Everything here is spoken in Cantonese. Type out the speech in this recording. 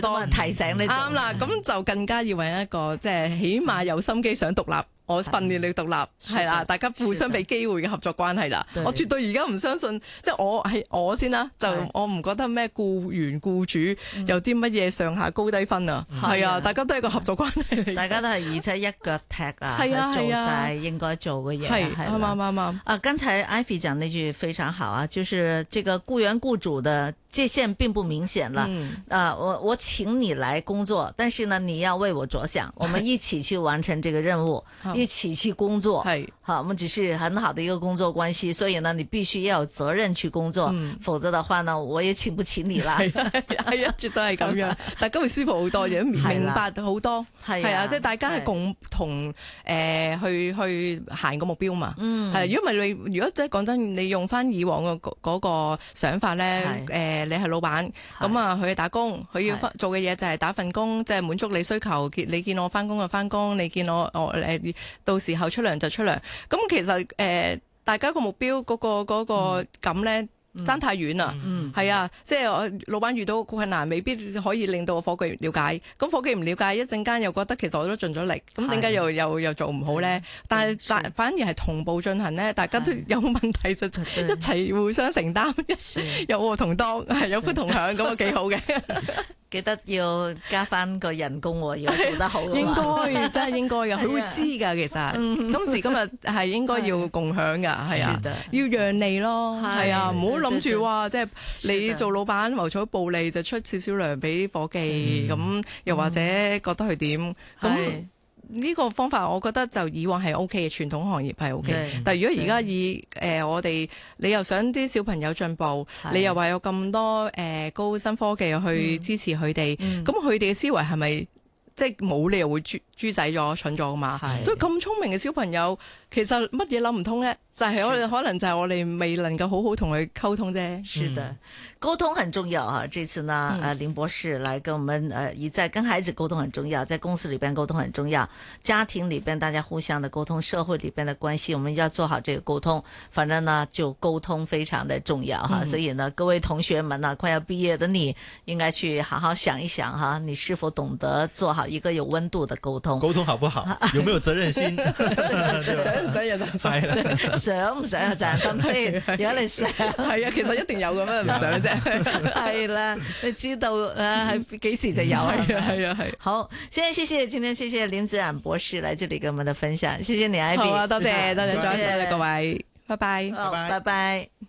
多提醒你啱啦，咁就更加要揾一個即係起碼有心機想獨立。我訓練你獨立係啦，大家互相俾機會嘅合作關係啦。我絕對而家唔相信，即係我係我先啦，就我唔覺得咩僱員僱主有啲乜嘢上下高低分啊。係啊，大家都係個合作關係嚟， 大家都係而且一腳踢啊，做晒應該做嘅嘢。係啱。 啊，剛才 Ivy 講那句非常好啊，就是這個僱員僱主的界限並不明顯了。我請你來工作，但是呢，你要為我着想，我們一起去完成這個任務。一起去工作，好，我們只是很好的一個工作關係，所以呢，你必須要有責任去工作，否則的話呢，我也請不起你啦。 係啊，絕對係咁樣，大家會舒服好多，亦都明白好多，係啊，即係大家係共同去行個目標嘛。係，如果唔係你，如果即係講真，你用翻以往嘅嗰個想法咧，你係老闆，咁啊，佢打工，佢要做嘅嘢就係打份工，即係滿足你需求。你見我翻工就翻工，你見我到時候出糧就出糧，咁其實大家個目標嗰個咁咧爭太遠啦，係啊，即係我老闆遇到困難，未必可以令到我伙計了解，咁伙計唔了解，一陣間又覺得其實我都盡咗力，咁點解又做唔好咧？但係反而係同步進行咧，大家都有問題就一齊互相承擔，有禍同當，係有福同享，咁啊幾好嘅。 記得要加翻個人工喎，如果做得好嘅話，應該真係應該嘅，佢會知㗎。其實今時今日係應該要共享㗎，係啊，要讓利咯，係啊，唔好諗住話即係你做老闆謀取暴利就出少少糧俾伙計，咁又或者覺得佢點咁。呢個方法我覺得就以往係 O K 嘅，傳統行業係 O K。但係如果而家以我哋，你又想啲小朋友進步，你又話有咁多高新科技去支持佢哋，咁佢哋嘅思維係咪即係冇理由會豬仔咗、蠢咗㗎嘛？所以咁聰明嘅小朋友，其實乜嘢諗唔通咧？就係我哋可能就係我哋未能夠好好同佢溝通啫。 是的，溝通很重要啊！這次呢，林博士來跟我們一再跟孩子溝通很重要，在公司裏邊溝通很重要，家庭裏邊大家互相的溝通，社會裏邊的關係，我們要做好這個溝通。反正呢，就溝通非常的重要哈。所以呢，各位同學們呢，快要畢業的你，應該去好好想一想哈，你是否懂得做好一個有溫度的溝通？ 溝通好不好？有沒有責任心？ 想唔想有責任心？ 想唔想有責任心先？如果你想， 係啊，其實一定有咁樣，唔想啫。 係啦，你知道喺幾時就有啊？ 係啊，係。 好，現在謝謝今天謝謝林子冉博士來這裡跟我們的分享，謝謝你 Ivy。 好啊，多謝，再見各位，拜拜， 拜拜。